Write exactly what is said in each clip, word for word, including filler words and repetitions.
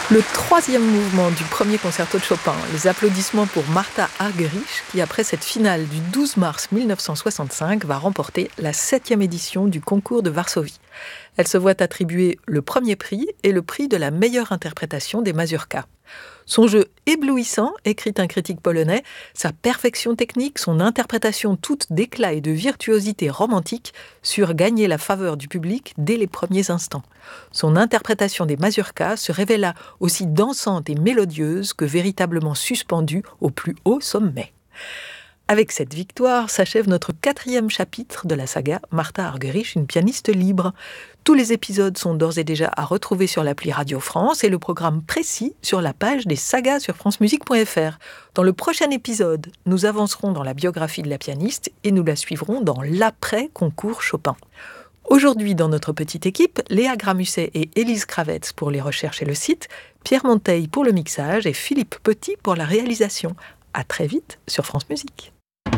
Le troisième mouvement du premier concerto de Chopin, les applaudissements pour Martha Argerich, qui après cette finale du douze mars mille neuf cent soixante-cinq va remporter la septième édition du concours de Varsovie. Elle se voit attribuer le premier prix et le prix de la meilleure interprétation des mazurkas. Son jeu éblouissant, écrit un critique polonais, sa perfection technique, son interprétation toute d'éclat et de virtuosité romantique surent gagner la faveur du public dès les premiers instants. Son interprétation des mazurkas se révéla aussi dansante et mélodieuse que véritablement suspendue au plus haut sommet. Avec cette victoire s'achève notre quatrième chapitre de la saga Martha Argerich, une pianiste libre. Tous les épisodes sont d'ores et déjà à retrouver sur l'appli Radio France et le programme précis sur la page des sagas sur francemusique point f r. Dans le prochain épisode, nous avancerons dans la biographie de la pianiste et nous la suivrons dans l'après-concours Chopin. Aujourd'hui, dans notre petite équipe, Léa Gramusset et Élise Kravetz pour les recherches et le site, Pierre Monteil pour le mixage et Philippe Petit pour la réalisation. À très vite sur France Musique.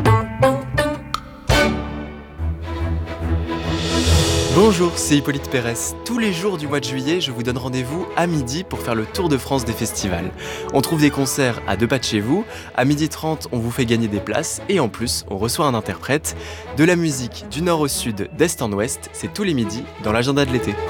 Bonjour, c'est Hippolyte Pérez. Tous les jours du mois de juillet, je vous donne rendez-vous à midi pour faire le tour de France des festivals. On trouve des concerts à deux pas de chez vous. À midi trente, on vous fait gagner des places. Et en plus, on reçoit un interprète. De la musique du nord au sud, d'est en ouest, c'est tous les midis dans l'agenda de l'été.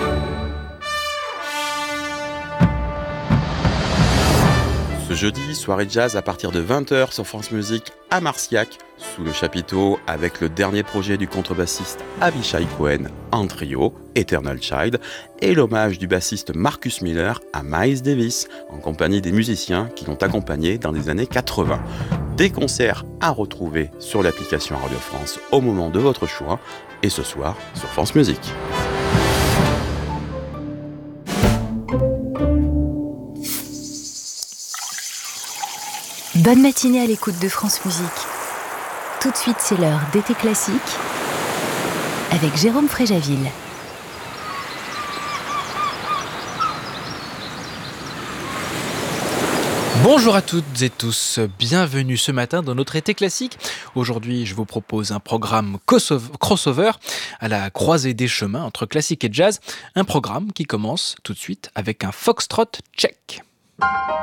Ce jeudi, soirée jazz à partir de vingt heures sur France Musique à Marciac, sous le chapiteau avec le dernier projet du contrebassiste Avishai Cohen en trio, Eternal Child, et l'hommage du bassiste Marcus Miller à Miles Davis, en compagnie des musiciens qui l'ont accompagné dans les années quatre-vingts. Des concerts à retrouver sur l'application Radio France au moment de votre choix, et ce soir sur France Musique. Bonne matinée à l'écoute de France Musique. Tout de suite, c'est l'heure d'été classique avec Jérôme Fréjaville. Bonjour à toutes et tous, bienvenue ce matin dans notre été classique. Aujourd'hui, je vous propose un programme crossover à la croisée des chemins entre classique et jazz. Un programme qui commence tout de suite avec un foxtrot tchèque.